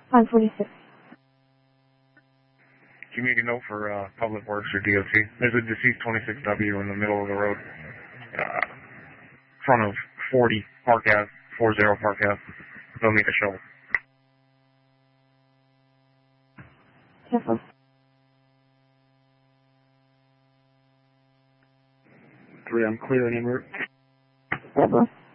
546. Can you make a note for Public Works or DOT? There's a deceased 26W in the middle of the road, front of 40 Park Ave, 40 Park Ave. They'll need a shovel. Careful. 3, I'm clear en route. Careful.